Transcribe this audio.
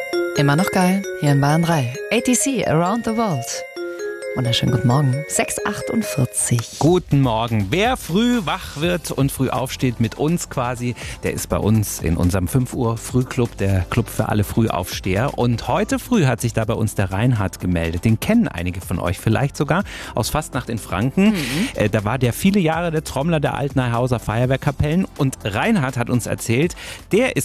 Immer noch geil, hier in Bayern 3. ATC, Around the World. Wunderschönen guten Morgen, 6:48. Guten Morgen. Wer früh wach wird und früh aufsteht mit uns quasi, der ist bei uns in unserem 5 Uhr Frühclub, der Club für alle Frühaufsteher. Und heute früh hat sich da bei uns der Reinhard gemeldet. Den kennen einige von euch vielleicht sogar aus Fastnacht in Franken. Da war der viele Jahre der Trommler der alten Neuhauser Feuerwehrkapellen. Und Reinhard hat uns erzählt, der ist